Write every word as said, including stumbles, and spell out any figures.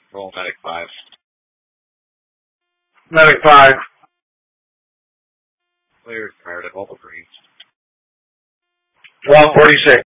Roll medic five. Medic five. Clear. Fire at level three. twelve forty-six.